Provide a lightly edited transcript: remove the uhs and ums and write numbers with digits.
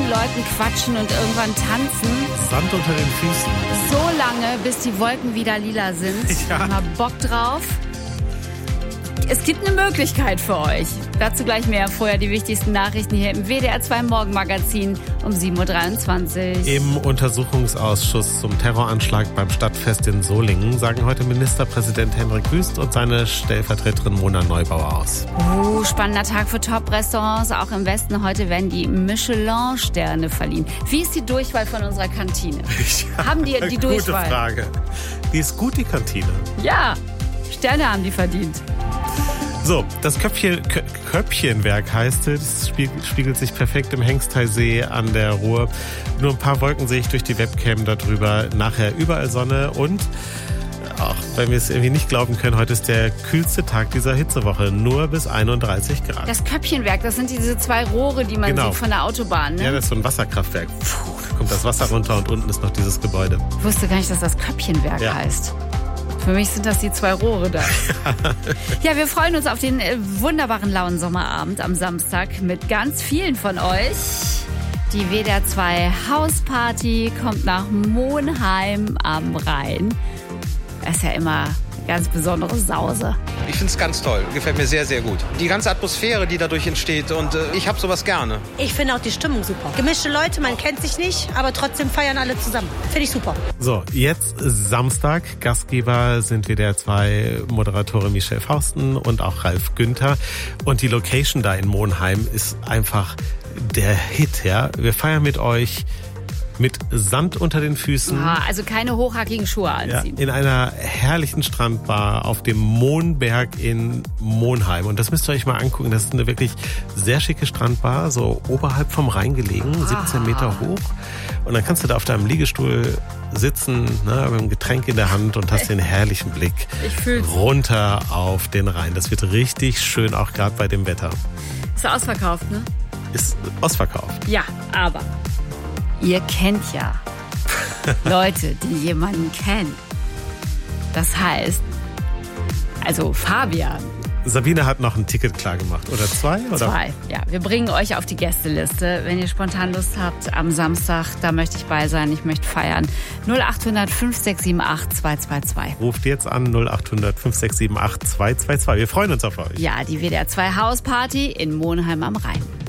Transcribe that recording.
allen Leuten quatschen und irgendwann tanzen. Sand unter den Füßen. So lange, bis die Wolken wieder lila sind. Ja. Mal Bock drauf. Es gibt eine Möglichkeit für euch. Dazu gleich mehr. Vorher die wichtigsten Nachrichten hier im WDR 2 Morgenmagazin um 7.23 Uhr. Im Untersuchungsausschuss zum Terroranschlag beim Stadtfest in Solingen sagen heute Ministerpräsident Hendrik Wüst und seine Stellvertreterin Mona Neubauer aus. Spannender Tag für Top-Restaurants. Auch im Westen heute werden die Michelin-Sterne verliehen. Wie ist die Durchwahl von unserer Kantine? Ja, Haben die Durchwahl? Gute Frage. Die ist gut, die Kantine. Ja, Sterne haben die verdient. So, das Köpfchenwerk heißt es, spiegelt sich perfekt im Hengsteisee an der Ruhr. Nur ein paar Wolken sehe ich durch die Webcam darüber. Nachher überall Sonne und, auch wenn wir es irgendwie nicht glauben können, heute ist der kühlste Tag dieser Hitzewoche. Nur bis 31 Grad. Das Köpfchenwerk, das sind diese 2 Rohre, die man sieht von der Autobahn, ne? Ja, das ist so ein Wasserkraftwerk. Da kommt das Wasser runter und unten ist noch dieses Gebäude. Ich wusste gar nicht, dass das Köpfchenwerk heißt. Für mich sind das die 2 Rohre da. Ja, wir freuen uns auf den wunderbaren lauen Sommerabend am Samstag mit ganz vielen von euch. Die WDR 2 Hausparty kommt nach Monheim am Rhein. Das ist ja immer eine ganz besondere Sause. Ich finde es ganz toll. Gefällt mir sehr, sehr gut. Die ganze Atmosphäre, die dadurch entsteht. Und ich habe sowas gerne. Ich finde auch die Stimmung super. Gemischte Leute, man kennt sich nicht, aber trotzdem feiern alle zusammen. Finde ich super. So, jetzt Samstag. Gastgeber sind WDR 2 Moderatorin Michelle Fausten und auch Ralf Günther. Und die Location da in Monheim ist einfach der Hit, ja. Wir feiern mit euch mit Sand unter den Füßen. Also keine hochhackigen Schuhe anziehen. Ja, in einer herrlichen Strandbar auf dem Mohnberg in Monheim. Und das müsst ihr euch mal angucken. Das ist eine wirklich sehr schicke Strandbar, so oberhalb vom Rhein gelegen, 17 Meter hoch. Und dann kannst du da auf deinem Liegestuhl sitzen, ne, mit einem Getränk in der Hand und hast den herrlichen Blick runter auf den Rhein. Das wird richtig schön, auch gerade bei dem Wetter. Ist ausverkauft, ne? Ist ausverkauft. Ja, aber ihr kennt ja Leute, die jemanden kennen. Das heißt, also Fabian. Sabine hat noch ein Ticket klar gemacht. Oder 2? Oder? 2, ja. Wir bringen euch auf die Gästeliste. Wenn ihr spontan Lust habt, am Samstag, da möchte ich bei sein, ich möchte feiern. 0800 5678 222. Ruft jetzt an 0800 5678 222. Wir freuen uns auf euch. Ja, die WDR 2 Hausparty in Monheim am Rhein.